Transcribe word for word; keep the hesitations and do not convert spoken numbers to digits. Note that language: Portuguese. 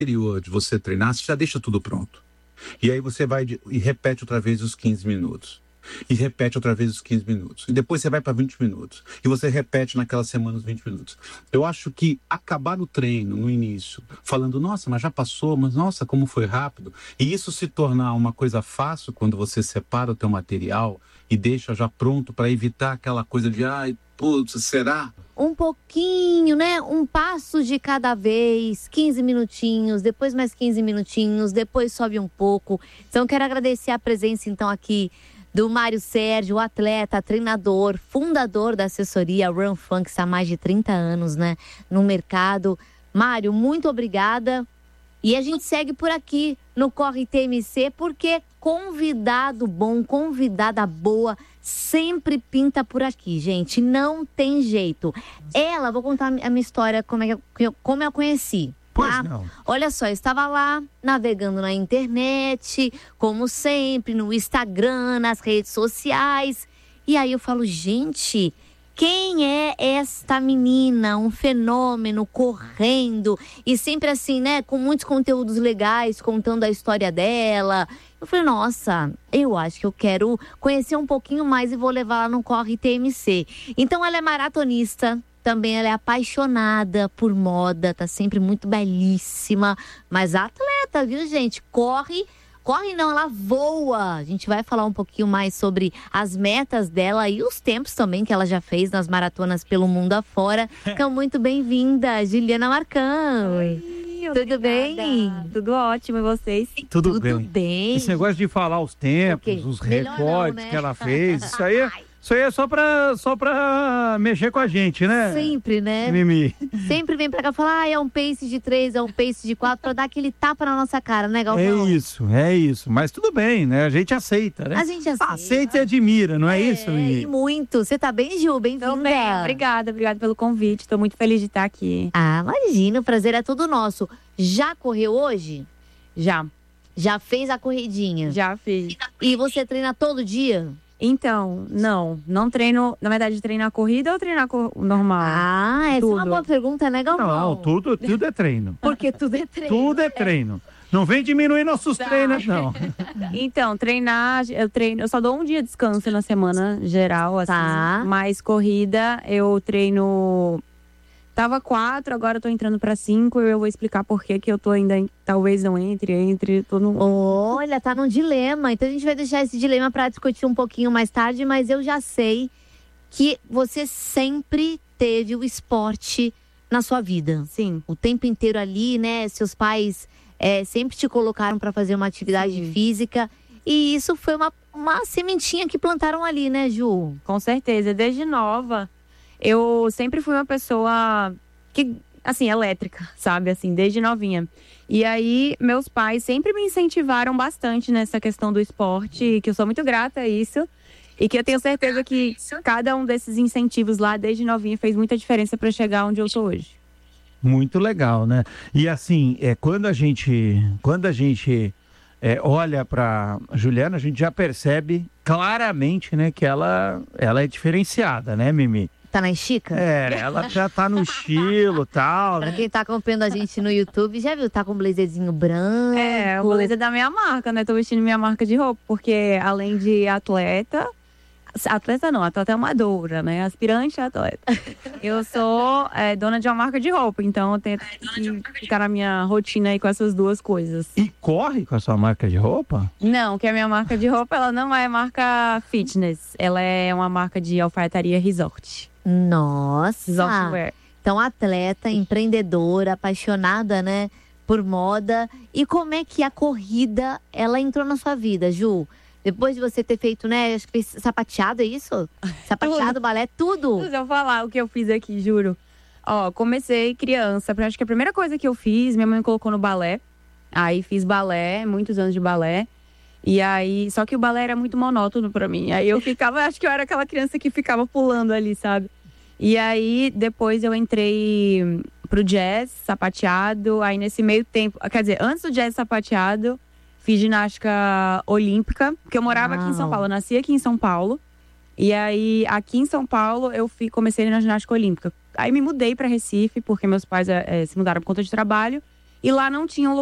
anterior de você treinar, você já deixa tudo pronto. E aí você vai de, e repete outra vez os quinze minutos. E repete outra vez os quinze minutos. E depois você vai para vinte minutos. E você repete naquela semana os vinte minutos. Eu acho que acabar o treino no início, falando, nossa, mas já passou, mas nossa, como foi rápido. E isso se tornar uma coisa fácil quando você separa o teu material e deixa já pronto para evitar aquela coisa de, ai, putz, será? Um pouquinho, né? Um passo de cada vez, quinze minutinhos, depois mais quinze minutinhos, depois sobe um pouco. Então, quero agradecer a presença, então, aqui do Mário Sérgio, atleta, treinador, fundador da assessoria Run Funks há mais de trinta anos, né, no mercado. Mário, muito obrigada. E a gente segue por aqui no Corre T M C, porque convidado bom, convidada boa, sempre pinta por aqui, gente. Não tem jeito. Ela, vou contar a minha história, como, é que eu, como eu conheci. Pois Ah, não. olha só, eu estava lá navegando na internet, como sempre, no Instagram, nas redes sociais. E aí eu falo, gente, quem é esta menina? Um fenômeno, correndo. E sempre assim, né, com muitos conteúdos legais, contando a história dela. Eu falei, nossa, eu acho que eu quero conhecer um pouquinho mais e vou levar ela no Corre T M C. Então ela é maratonista. Também ela é apaixonada por moda, tá sempre muito belíssima. Mas atleta, viu, gente? Corre, corre não, ela voa. A gente vai falar um pouquinho mais sobre as metas dela e os tempos também que ela já fez nas maratonas pelo mundo afora. Então, muito bem-vinda, Juliana Marcão. Oi, tudo bem? Tudo ótimo, e vocês? Tudo, Tudo bem. bem. Esse negócio de falar os tempos, Ok. os Melhor não, recordes né? que ela fez, isso aí, é- isso aí é só pra, só pra mexer com a gente, né? Sempre, né? Mimi. Sempre vem pra cá falar, ah, é um pace de três, é um pace de quatro, pra dar aquele tapa na nossa cara, né, É Galvão? isso, é isso. Mas tudo bem, né? A gente aceita, né? A gente aceita. Aceita e admira, não é, isso, É, Mimi? e muito. Você tá bem, Ju? Bem-vinda. Tô bem, obrigada, obrigada pelo convite. Tô muito feliz de estar aqui. Ah, imagina, o prazer é todo nosso. Já correu hoje? Já, Já fez a corridinha? já fiz. E você treina todo dia? Então, não, não treino, na verdade, treinar corrida ou treinar cor- normal? Ah, essa é uma Tudo. boa pergunta, né, Galvão? Não, tudo, tudo é treino. Porque tudo é treino. Tudo é treino. Não vem diminuir nossos Tá. treinos, não. Então, treinar, eu treino, eu só dou um dia de descanso na semana geral, assim. Tá. Mas corrida, eu treino. Tava quatro, agora eu tô entrando pra cinco. Eu vou explicar por que que eu tô ainda. em- Talvez não entre, entre. Tô no... Olha, tá num dilema. Então a gente vai deixar esse dilema pra discutir um pouquinho mais tarde, mas eu já sei que você sempre teve o esporte na sua vida. Sim. O tempo inteiro ali, né? Seus pais é, sempre te colocaram para fazer uma atividade Sim. física. E isso foi uma, uma sementinha que plantaram ali, né, Ju? Com certeza. Desde nova, eu sempre fui uma pessoa que, assim, elétrica, sabe? Assim, desde novinha. E aí, meus pais sempre me incentivaram bastante nessa questão do esporte, que eu sou muito grata a isso. E que eu tenho certeza que cada um desses incentivos lá, desde novinha, fez muita diferença para chegar onde eu tô hoje. Muito legal, né? E assim, é, quando a gente, quando a gente é, olha para Juliana, a gente já percebe claramente, né, que ela, ela é diferenciada, né, Mimi? Tá na estica? É, ela já tá no estilo e tal, Pra né? quem tá acompanhando a gente no YouTube, já viu? Tá com um blazerzinho branco. É, o blazer da minha marca, né? Tô vestindo minha marca de roupa, porque além de atleta, atleta não, atleta amadora, né? Aspirante a atleta. Eu sou é, dona de uma marca de roupa, então eu tento que ficar na minha rotina aí com essas duas coisas. E corre com a sua marca de roupa? Não, que a minha marca de roupa, ela não é marca fitness. Ela é uma marca de alfaiataria resort. Nossa! Resortwear. Então, atleta, empreendedora, apaixonada, né, por moda. E como é que a corrida, ela entrou na sua vida, Ju? Depois de você ter feito, né, acho que fez sapateado, é isso? Sapateado, balé, tudo. Deixa eu falar o que eu fiz aqui, juro. Ó, comecei criança. Acho que a primeira coisa que eu fiz, minha mãe me colocou no balé. Aí fiz balé, muitos anos de balé. E aí, só que o balé era muito monótono pra mim. Aí eu ficava, acho que eu era aquela criança que ficava pulando ali, sabe? E aí, depois eu entrei pro jazz, sapateado. Aí nesse meio tempo, quer dizer, antes do jazz sapateado, fiz ginástica olímpica. Porque eu morava aqui em São Uau. Paulo, eu nasci aqui em São Paulo. E aí, aqui em São Paulo, eu fui, comecei na ginástica olímpica. Aí me mudei pra Recife, porque meus pais é, se mudaram por conta de trabalho. e lá não tinha um